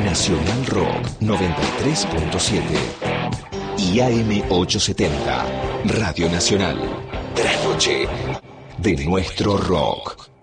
Nacional Rock 93.7 y AM870, Radio Nacional. Trasnoche de nuestro rock.